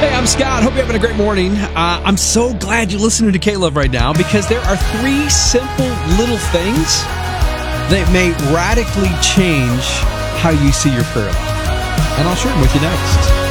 Hey, I'm Scott. Hope you're having a great morning. I'm so glad you're listening to K-Love right now because there are 3 simple little things that may radically change how you see your prayer life. And I'll share them with you next.